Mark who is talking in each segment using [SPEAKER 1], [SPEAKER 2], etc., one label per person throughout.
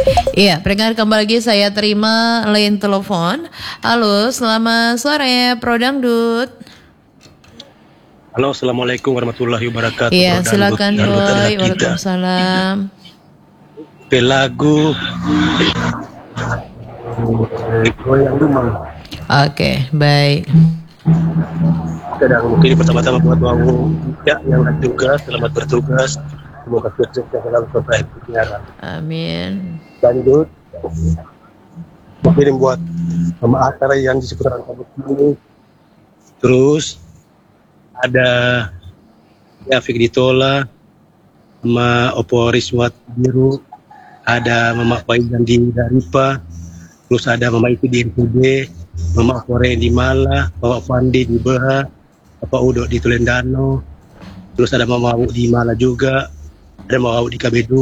[SPEAKER 1] Iya, pendengar kembali lagi saya terima line telepon. Halo, selamat sore Pro Dangdut.
[SPEAKER 2] Halo, assalamualaikum warahmatullahi wabarakatuh.
[SPEAKER 1] Iya, silakan
[SPEAKER 2] Dangdut adalah
[SPEAKER 1] Boy.
[SPEAKER 2] kita.
[SPEAKER 1] Waalaikumsalam.
[SPEAKER 2] Pelagu goyang rumah.
[SPEAKER 1] Oke, baik.
[SPEAKER 2] Sedang mungkin pertama-tama buat wawu yang bertugas, selamat bertugas. Semoga sukses dalam program penyiaran.
[SPEAKER 1] Amin.
[SPEAKER 2] Dangdut. Mungkin buat sama acara yang di seputaran kampus ini. Terus ada ya Fik Ditola sama Opo Riswat Biru, ada Mama Faizan di Daripa, terus ada Mama itu di NPB, Mama Kore di Malah, Bapak Pandi di Beha, Bapak Udo di Tulendano, terus ada Mama Awu di Malah juga, ada Mama Awu di KB2,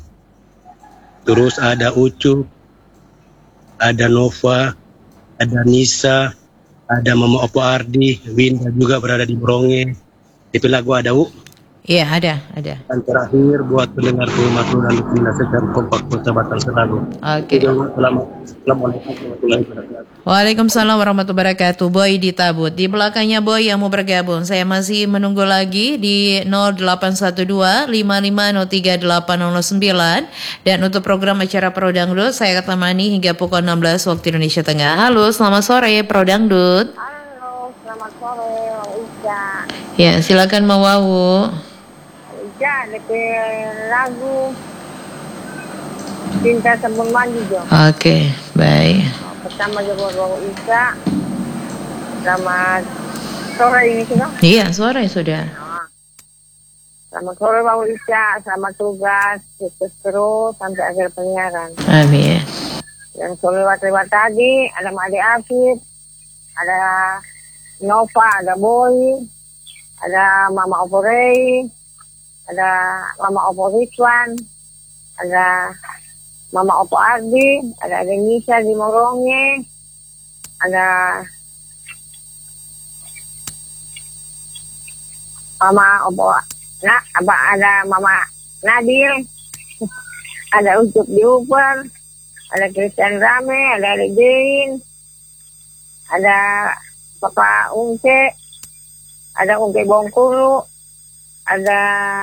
[SPEAKER 2] terus ada Ucu, ada Nova, ada Nisa, ada Mama Opo Ardi, Winda juga berada di Bronge. Itu lagu ada U.
[SPEAKER 1] Iya, ada.
[SPEAKER 2] Dan terakhir buat pendengar rumah dan Lukmina secara kompak persahabatan selalu.
[SPEAKER 1] Oke.
[SPEAKER 2] Assalamualaikum warahmatullahi wabarakatuh.
[SPEAKER 1] Waalaikumsalam warahmatullahi wabarakatuh. Boy di Tabut. Di belakangnya Boy yang mau bergabung. Saya masih menunggu lagi di 0812 55038009. Dan untuk program acara Pro Dangdut saya akan temani hingga pukul 16 waktu Indonesia Tengah. Halo, selamat sore Pro Dangdut.
[SPEAKER 3] Halo, selamat sore, Wang Ija.
[SPEAKER 1] Ya, silakan Mawawu.
[SPEAKER 3] Ija, ada lagu Cinta Sebelum Mandi Jo.
[SPEAKER 1] Oke, baik.
[SPEAKER 3] Pertama juga Wang Ija. Selamat sore ini sudah.
[SPEAKER 1] Iya, sore sudah.
[SPEAKER 3] Selamat sore Wang Ija, selamat tugas, sukses terus sampai akhir penyiaran.
[SPEAKER 1] Amin.
[SPEAKER 3] Yang lewat tadi ada Made Afif, ada Nova, ada Boy, ada Mama Oporei, ada Mama Opo Ridwan, ada Mama Opo Ardi, ada Nisa di Moronge, ada Mama Opo ada Mama Nadil, ada Ucup di Uper, ada Christian Rame, ada Jain, ada Papa Ungke, ada Ungke Bongkulu, ada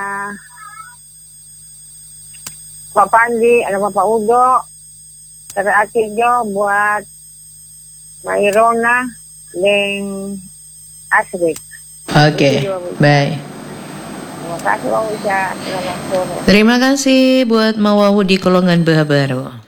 [SPEAKER 3] Pak Pandi, ada Bapak Udo, ada Akijo buat Mairona dan Asrik.
[SPEAKER 1] Oke, baik.
[SPEAKER 3] Terima kasih Bang Uca. Selamat sore.
[SPEAKER 1] Terima kasih buat Mawawu di Kolongan Beha Baru.